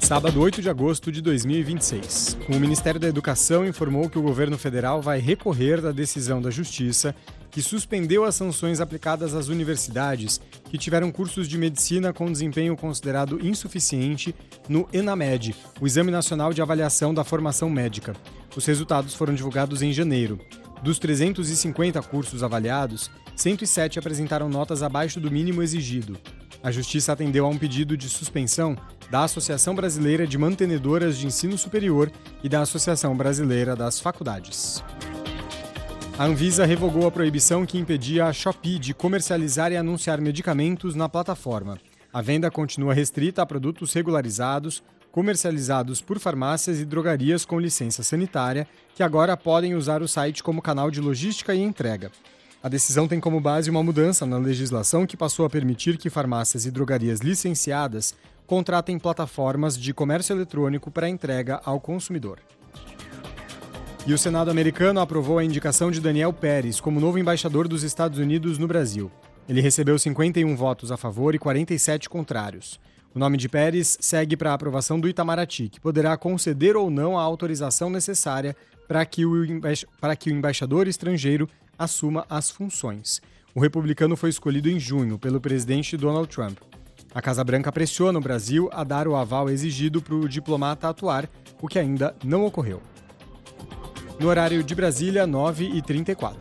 Sábado, 8 de agosto de 2026. O Ministério da Educação informou que o governo federal vai recorrer da decisão da Justiça que suspendeu as sanções aplicadas às universidades que tiveram cursos de medicina com desempenho considerado insuficiente no ENAMED, o Exame Nacional de Avaliação da Formação Médica. Os resultados foram divulgados em janeiro. Dos 350 cursos avaliados, 107 apresentaram notas abaixo do mínimo exigido. A Justiça atendeu a um pedido de suspensão da Associação Brasileira de Mantenedoras de Ensino Superior e da Associação Brasileira das Faculdades. A Anvisa revogou a proibição que impedia a Shopee de comercializar e anunciar medicamentos na plataforma. A venda continua restrita a produtos regularizados, comercializados por farmácias e drogarias com licença sanitária, que agora podem usar o site como canal de logística e entrega. A decisão tem como base uma mudança na legislação que passou a permitir que farmácias e drogarias licenciadas contratem plataformas de comércio eletrônico para entrega ao consumidor. E o Senado americano aprovou a indicação de Daniel Pérez como novo embaixador dos Estados Unidos no Brasil. Ele recebeu 51 votos a favor e 47 contrários. O nome de Pérez segue para a aprovação do Itamaraty, que poderá conceder ou não a autorização necessária para que o embaixador estrangeiro assuma as funções. O republicano foi escolhido em junho pelo presidente Donald Trump. A Casa Branca pressiona o Brasil a dar o aval exigido para o diplomata atuar, o que ainda não ocorreu. No horário de Brasília, 9h34.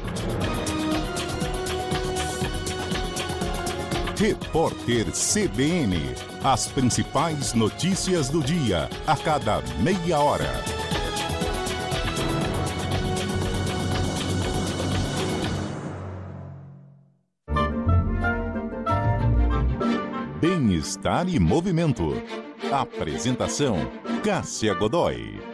Repórter CBN. As principais notícias do dia, a cada meia hora. Bem-estar e movimento. Apresentação: Cássia Godoy.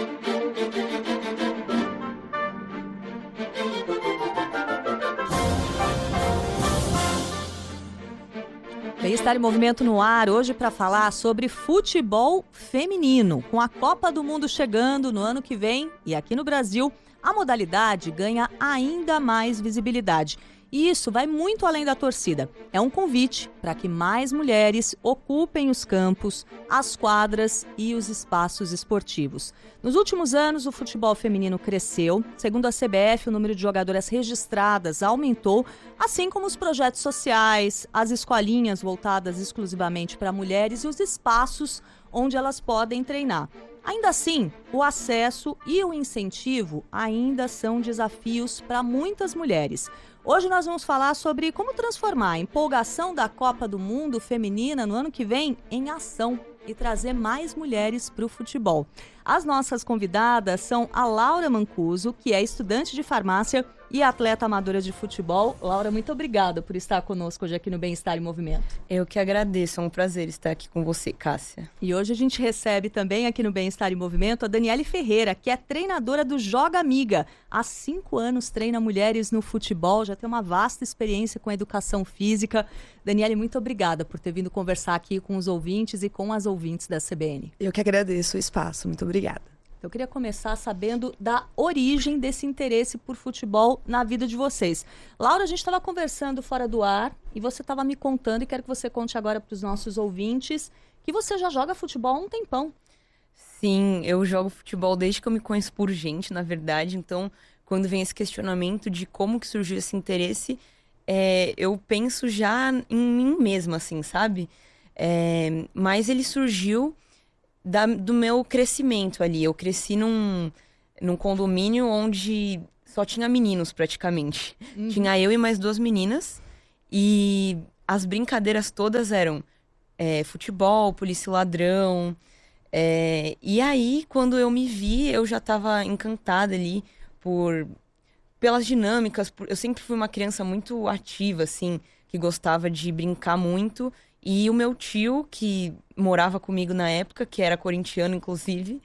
Bem-estar e movimento no ar, hoje para falar sobre futebol feminino. Com a Copa do Mundo chegando no ano que vem e aqui no Brasil, a modalidade ganha ainda mais visibilidade. E isso vai muito além da torcida. É um convite para que mais mulheres ocupem os campos, as quadras e os espaços esportivos. Nos últimos anos, o futebol feminino cresceu. Segundo a CBF, o número de jogadoras registradas aumentou, assim como os projetos sociais, as escolinhas voltadas exclusivamente para mulheres e os espaços onde elas podem treinar. Ainda assim, o acesso e o incentivo ainda são desafios para muitas mulheres. Hoje nós vamos falar sobre como transformar a empolgação da Copa do Mundo feminina no ano que vem em ação e trazer mais mulheres para o futebol. As nossas convidadas são a Laura Mancuso, que é estudante de farmácia e atleta amadora de futebol. Laura, muito obrigada por estar conosco hoje aqui no Bem-Estar e Movimento. Eu que agradeço, é um prazer estar aqui com você, Cássia. E hoje a gente recebe também aqui no Bem-Estar e Movimento a Daniele Ferreira, que é treinadora do Joga Amiga. Há 5 anos treina mulheres no futebol, já tem uma vasta experiência com educação física. Daniele, muito obrigada por ter vindo conversar aqui com os ouvintes e com as ouvintes da CBN. Eu que agradeço o espaço, muito obrigada. Eu queria começar sabendo da origem desse interesse por futebol na vida de vocês. Laura, a gente estava conversando fora do ar e você estava me contando, e quero que você conte agora para os nossos ouvintes, que você já joga futebol há um tempão. Sim, eu jogo futebol desde que eu me conheço por gente, na verdade. Então, quando vem esse questionamento de como que surgiu esse interesse, eu penso já em mim mesma, assim, sabe? Mas ele surgiu do meu crescimento ali. Eu cresci num condomínio onde só tinha meninos, praticamente. Uhum. Tinha eu e mais 2 meninas. E as brincadeiras todas eram futebol, polícia e ladrão. E aí, quando eu me vi, eu já estava encantada ali pelas dinâmicas. Eu sempre fui uma criança muito ativa, assim, que gostava de brincar muito. E o meu tio, que morava comigo na época, que era corintiano, inclusive,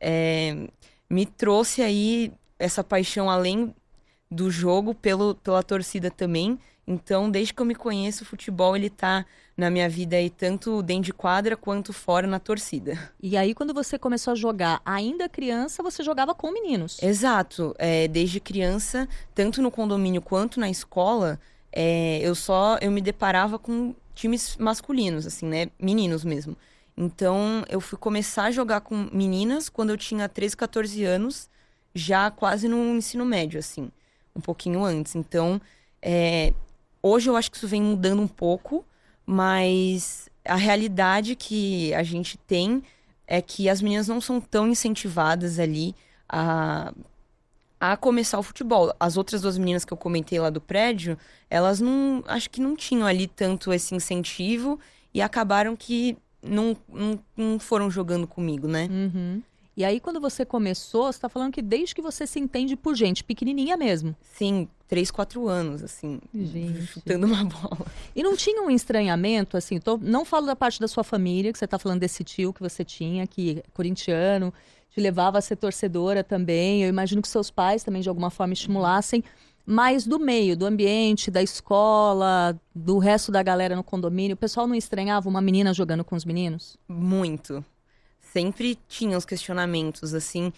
me trouxe aí essa paixão além do jogo pela torcida também. Então, desde que eu me conheço, o futebol, ele tá na minha vida aí, tanto dentro de quadra quanto fora na torcida. E aí, quando você começou a jogar, ainda criança, você jogava com meninos? Exato. Desde criança, tanto no condomínio quanto na escola, eu me deparava com times masculinos, assim, né? Meninos mesmo. Então, eu fui começar a jogar com meninas quando eu tinha 13, 14 anos, já quase no ensino médio, assim, um pouquinho antes. Então, hoje eu acho que isso vem mudando um pouco, mas a realidade que a gente tem é que as meninas não são tão incentivadas ali a começar o futebol. As outras 2 meninas que eu comentei lá do prédio, elas acho que não tinham ali tanto esse incentivo e acabaram que não foram jogando comigo, né? Uhum. E aí, quando você começou, você tá falando que desde que você se entende por gente, pequenininha mesmo. Sim, 3, 4 anos, assim, chutando uma bola. E não tinha um estranhamento, assim, não falo da parte da sua família, que você tá falando desse tio que você tinha, que é corintiano, te levava a ser torcedora também. Eu imagino que seus pais também, de alguma forma, estimulassem. Mas do meio, do ambiente, da escola, do resto da galera no condomínio, o pessoal não estranhava uma menina jogando com os meninos? Muito. Sempre tinha os questionamentos, assim,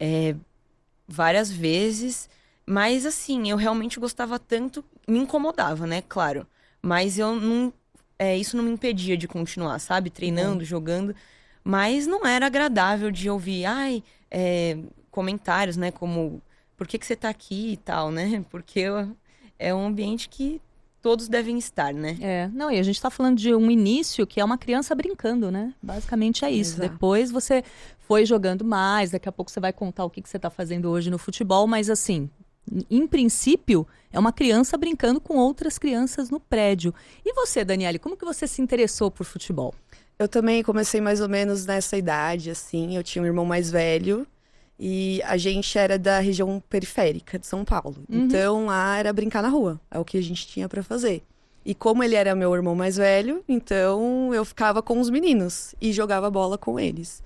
várias vezes. Mas, assim, eu realmente gostava tanto, me incomodava, né, claro. Mas isso não me impedia de continuar, sabe? Treinando, jogando. Mas não era agradável de ouvir, comentários, né, como... Por que você tá aqui e tal, né? Porque é um ambiente que todos devem estar, né? Não, e a gente tá falando de um início que é uma criança brincando, né? Basicamente é isso. Exato. Depois você foi jogando mais, daqui a pouco você vai contar o que você tá fazendo hoje no futebol, mas assim, em princípio, é uma criança brincando com outras crianças no prédio. E você, Daniele, como que você se interessou por futebol? Eu também comecei mais ou menos nessa idade, assim. Eu tinha um irmão mais velho e a gente era da região periférica de São Paulo. Então, lá era brincar na rua. É o que a gente tinha pra fazer. E como ele era meu irmão mais velho, então eu ficava com os meninos e jogava bola com eles.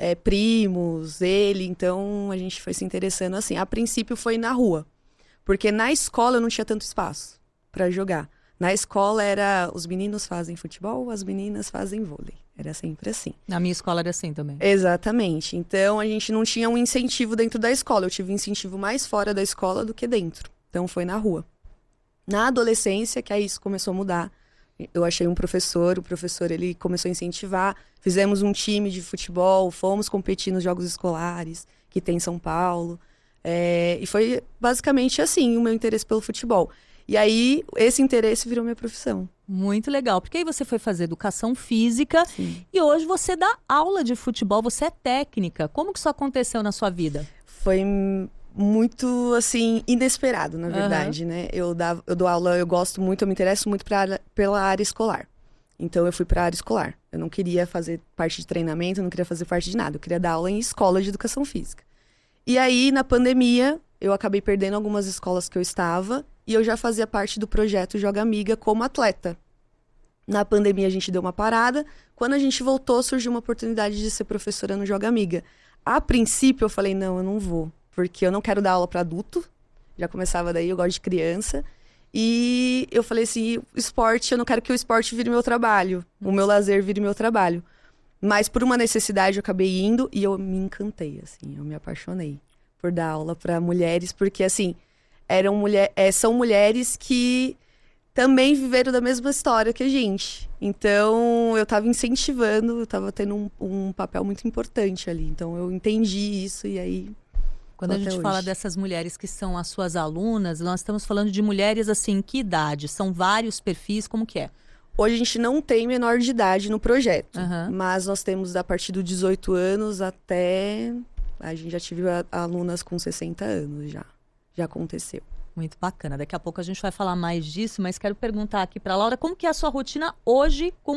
Primos, ele, então a gente foi se interessando assim. A princípio foi na rua, porque na escola eu não tinha tanto espaço pra jogar. Na escola era os meninos fazem futebol, as meninas fazem vôlei. Era sempre assim. Na minha escola era assim também. Exatamente. Então a gente não tinha um incentivo dentro da escola. Eu tive um incentivo mais fora da escola do que dentro. Então foi na rua. Na adolescência, que aí isso começou a mudar. Eu achei um professor, o professor ele começou a incentivar. Fizemos um time de futebol, fomos competir nos jogos escolares, que tem em São Paulo. E foi basicamente assim o meu interesse pelo futebol. E aí, esse interesse virou minha profissão. Muito legal, porque aí você foi fazer educação física. Sim. E hoje você dá aula de futebol, você é técnica. Como que isso aconteceu na sua vida? Foi muito, assim, inesperado, na verdade, né? Eu dou aula, eu gosto muito, eu me interesso muito pela área escolar. Então, eu fui para a área escolar. Eu não queria fazer parte de treinamento, eu não queria fazer parte de nada. Eu queria dar aula em escola de educação física. E aí, na pandemia, eu acabei perdendo algumas escolas que eu estava e eu já fazia parte do projeto Joga Amiga como atleta. Na pandemia, a gente deu uma parada. Quando a gente voltou, surgiu uma oportunidade de ser professora no Joga Amiga. A princípio, eu falei, não, eu não vou. Porque eu não quero dar aula para adulto. Já começava daí, eu gosto de criança. E eu falei assim, esporte, eu não quero que o esporte vire meu trabalho. O meu lazer vire meu trabalho. Mas por uma necessidade, eu acabei indo e eu me encantei, assim. Eu me apaixonei por dar aula para mulheres. Porque, assim, são mulheres que também viveram da mesma história que a gente. Então, eu estava incentivando, eu estava tendo um papel muito importante ali. Então, eu entendi isso e aí... Quando a gente fala dessas mulheres que são as suas alunas, nós estamos falando de mulheres, assim, que idade? São vários perfis, como que é? Hoje a gente não tem menor de idade no projeto, mas nós temos a partir dos 18 anos até... A gente já tive alunas com 60 anos já aconteceu. Muito bacana. Daqui a pouco a gente vai falar mais disso, mas quero perguntar aqui para a Laura, como que é a sua rotina hoje com